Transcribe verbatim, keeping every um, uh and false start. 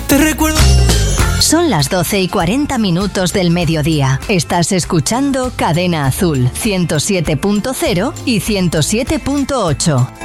Te recuerdo. Son las doce y cuarenta minutos del mediodía. Estás escuchando Cadena Azul, ciento siete punto cero y ciento siete punto ocho.